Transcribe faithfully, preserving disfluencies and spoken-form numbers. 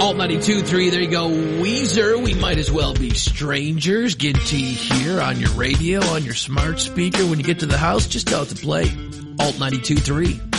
Alt ninety-two point three, there you go. Weezer, we might as well be strangers. Get to you here on your radio, on your smart speaker. When you get to the house, just tell it to play Alt ninety-two point three.